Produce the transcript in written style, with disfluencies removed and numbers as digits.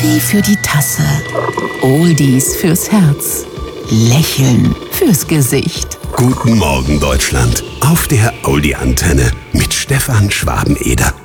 Kaffee für die Tasse, Oldies fürs Herz, Lächeln fürs Gesicht. Guten Morgen Deutschland auf der Oldie-Antenne mit Stefan Schwabeneder.